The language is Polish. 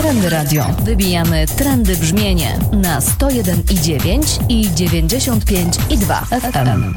Trendy Radio. Wybijamy trendy brzmienie na 101,9 i 95,2 FM.